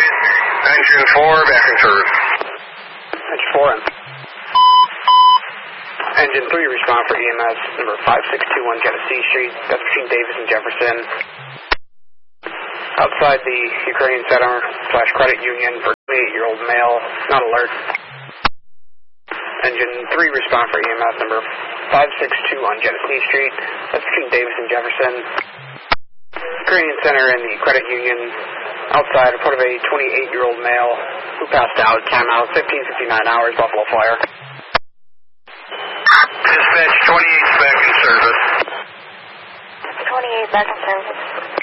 Engine 4, back in service. Engine 4 in. Engine 3, respond for EMS number 5621 Genesee Street. That's between Davis and Jefferson. Outside the Ukrainian Center / Credit Union for 28-year-old male, not alert. Engine 3, respond for EMS number 562 on Genesee Street. That's between Davis and Jefferson. Ukrainian Center and the Credit Union. Outside, report of a 28-year-old male who passed out. Time out 15:59 hours, Buffalo Fire. Dispatch 28 back in service. 28 back in service.